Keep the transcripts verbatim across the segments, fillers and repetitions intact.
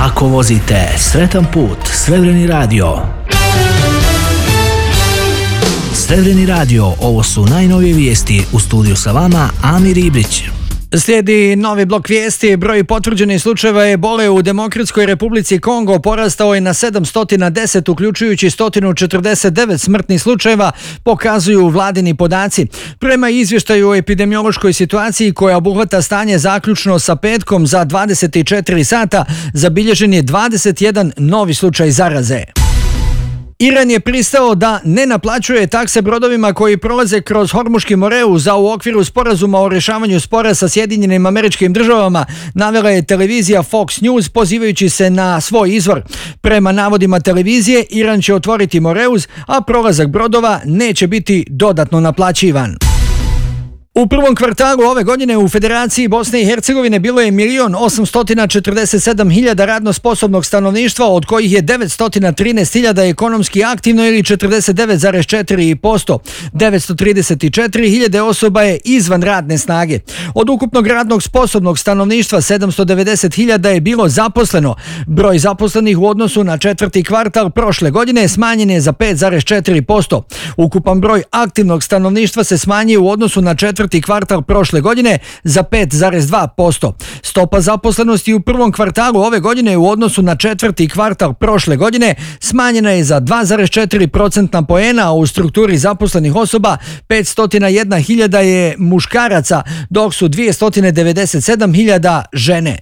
Ako vozite, sretan put, Srebreni radio. Srebreni radio, ovo su najnovije vijesti. U studiju sa vama Amir Ibrić. Slijedi novi blok vijesti. Broj potvrđenih slučajeva ebole u Demokratskoj Republici Kongo porastao je na sedamsto deset, uključujući sto četrdeset devet smrtnih slučajeva, pokazuju vladini podaci. Prema izvještaju o epidemiološkoj situaciji koja obuhvata stanje zaključno sa petkom za dvadeset četiri sata, zabilježen je dvadeset jedan novi slučaj zaraze. Iran je pristao da ne naplaćuje takse brodovima koji prolaze kroz Hormuški Moreus, a u okviru sporazuma o rješavanju spora sa Sjedinjenim Američkim Državama, navela je televizija Fox News pozivajući se na svoj izvor. Prema navodima televizije, Iran će otvoriti Moreus, a prolazak brodova neće biti dodatno naplaćivan. U prvom kvartalu ove godine u Federaciji Bosne i Hercegovine bilo je milion osamsto četrdeset sedam hiljada radno sposobnog stanovništva, od kojih je devetsto trinaest hiljada ekonomski aktivno ili četrdeset devet zarez četiri posto. devetsto trideset četiri hiljade osoba je izvan radne snage. Od ukupnog radnog sposobnog stanovništva sedamsto devedeset hiljada je bilo zaposleno. Broj zaposlenih u odnosu na četvrti kvartal prošle godine smanjen je za pet zarez četiri posto. Ukupan broj aktivnog stanovništva se smanjio u odnosu na četvrti kvartal prošle godine za pet zarez dva posto. Stopa zaposlenosti u prvom kvartalu ove godine u odnosu na četvrti kvartal prošle godine smanjena je za dva zarez četiri procentna poena, a u strukturi zaposlenih osoba petsto jedna hiljada je muškaraca, dok su dvjesto devedeset sedam hiljada žene.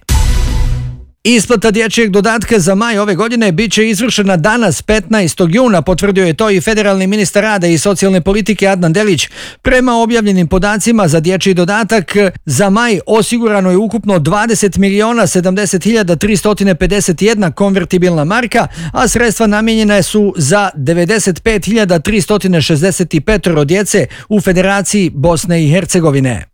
Isplata dječjeg dodatka za maj ove godine bit će izvršena danas petnaestog juna, potvrdio je to i federalni ministar rada i socijalne politike Adnan Delić. Prema objavljenim podacima za dječji dodatak za maj osigurano je ukupno dvadeset miliona sedamdeset hiljada tristo pedeset jedna konvertibilna marka, a sredstva namijenjena su za devedeset pet hiljada tristo šezdeset pet djece u Federaciji Bosne i Hercegovine.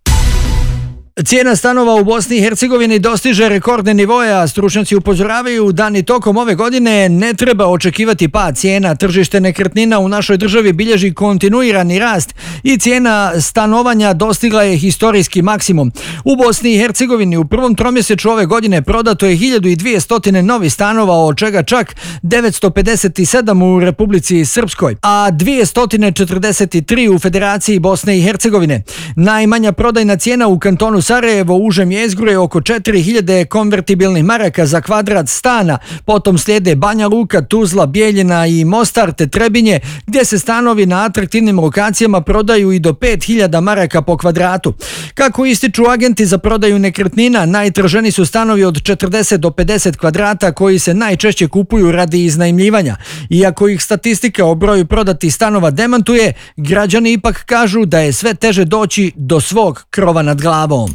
Cijena stanova u Bosni i Hercegovini dostiže rekordne nivoje, a stručnjaci upozoravaju da ni tokom ove godine ne treba očekivati pad cijena. Tržište nekretnina u našoj državi bilježi kontinuirani rast i cijena stanovanja dostigla je historijski maksimum. U Bosni i Hercegovini u prvom tromjesečju ove godine prodato je hiljadu dvjesto novih stanova, od čega čak devetsto pedeset sedam u Republici Srpskoj, a dvjesto četrdeset tri u Federaciji Bosne i Hercegovine. Najmanja prodajna cijena u kantonu Sarajevo u užem jezgru je oko četiri hiljade konvertibilnih maraka za kvadrat stana, potom slijede Banja Luka, Tuzla, Bijeljina i Mostar te Trebinje, gdje se stanovi na atraktivnim lokacijama prodaju i do pet hiljada maraka po kvadratu. Kako ističu agenti za prodaju nekretnina, najtraženiji su stanovi od četrdeset do pedeset kvadrata koji se najčešće kupuju radi iznajmljivanja. Iako ih statistika o broju prodatih stanova demantuje, građani ipak kažu da je sve teže doći do svog krova nad glavom.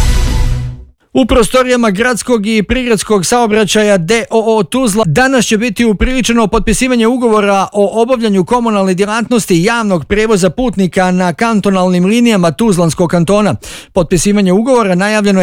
U prostorijama gradskog i prigradskog saobraćaja D O O Tuzla danas će biti upriličeno potpisivanje ugovora o obavljanju komunalne djelatnosti i javnog prijevoza putnika na kantonalnim linijama Tuzlanskog kantona. Potpisivanje ugovora najavljeno je